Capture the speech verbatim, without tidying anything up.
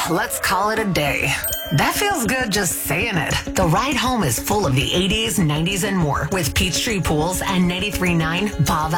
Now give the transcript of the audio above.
let's call it a day. That feels good just saying it. The ride home is full of the eighties, nineties, and more with Peachtree Pools and ninety-three point nine Bob